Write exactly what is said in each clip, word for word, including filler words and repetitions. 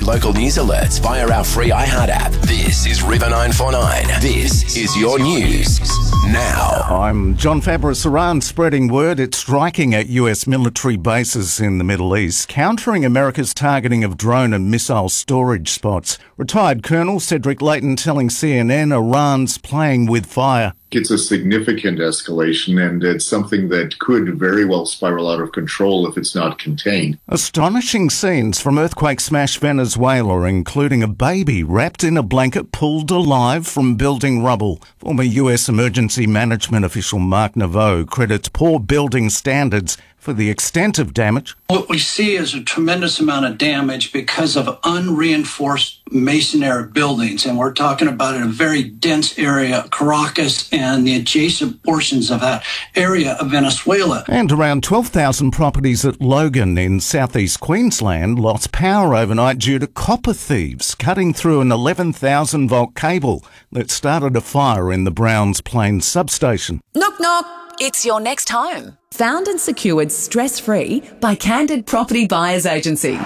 local news alerts via our free iHeart app. This is River nine forty-nine. This is your news now. I'm John Fabris. Iran spreading word it's striking at U S military bases in the Middle East, countering America's targeting of drone and missile storage spots. Retired Colonel Cedric Layton telling C N N Iran's playing with fire. It's a significant escalation, and it's something that could very well spiral out of control if it's not contained. Astonishing scenes from earthquake-smashed Venezuela, including a baby wrapped in a blanket pulled alive from building rubble. Former U S emergency management official Mark Naveau credits poor building standards for the extent of damage. What we see is a tremendous amount of damage because of unreinforced masonry buildings, and we're talking about a very dense area, Caracas and the adjacent portions of that area of Venezuela. And around twelve thousand properties at Logan in southeast Queensland lost power overnight due to copper thieves cutting through an eleven thousand volt cable that started a fire in the Browns Plains substation. Knock knock. It's your next home. Found and secured stress-free by Candid Property Buyers Agency.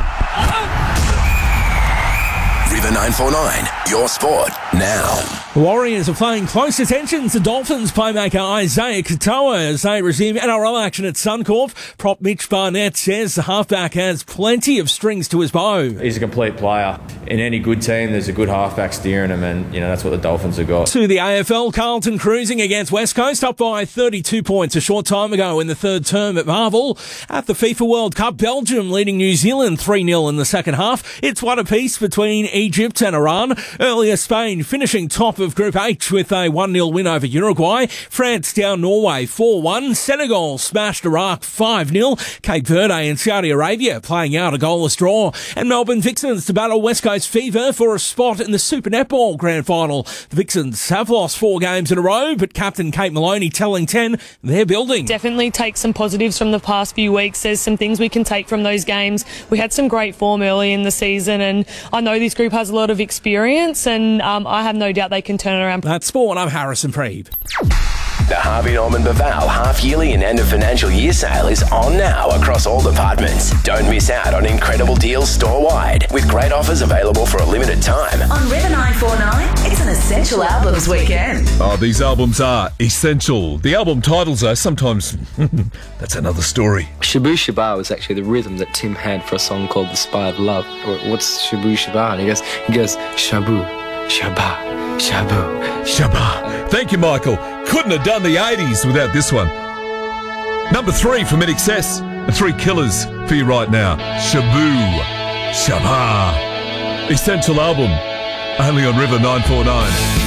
River nine forty-nine, your sport now. Warriors are paying close attention to Dolphins playmaker Isaiah Katoa as they resume N R L action at Suncorp. Prop Mitch Barnett says the halfback has plenty of strings to his bow. He's a complete player. In any good team, there's a good halfback steering him, and you know that's what the Dolphins have got. To the A F L, Carlton cruising against West Coast, up by thirty-two points a short time ago in the third term at Marvel. At the FIFA World Cup, Belgium leading New Zealand three nil in the second half. It's one apiece between Egypt and Iran. Earlier, Spain finishing top of Group H with a one nil win over Uruguay. France down Norway four one. Senegal smashed Iraq five nil. Cape Verde and Saudi Arabia playing out a goalless draw. And Melbourne Vixens to battle West Coast Fever for a spot in the Super Netball Grand Final. The Vixens have lost four games in a row, but captain Kate Maloney telling ten they're building. Definitely take some positives from the past few weeks. There's some things we can take from those games. We had some great form early in the season, and I know this group has a lot of experience, and um, I have no doubt they can turn around. That's sport. I'm Harrison Preeb. The Harvey Norman Baval half-yearly and end of financial year sale is on now across all departments. Don't miss out on incredible deals store-wide with great offers available for a limited time. On River nine forty-nine, it's an Essential Albums weekend. Oh, these albums are essential. The album titles are sometimes... that's another story. Shabu Shaba was actually the rhythm that Tim had for a song called The Spy of Love. What's Shabu Shaba? And he goes, he goes Shabu, Shaba. Shabu. Shaba. Thank you, Michael. Couldn't have done the eighties without this one. Number three from In Excess and Three Killers for you right now. Shabu. Shaba. Essential album. Only on River nine forty-nine.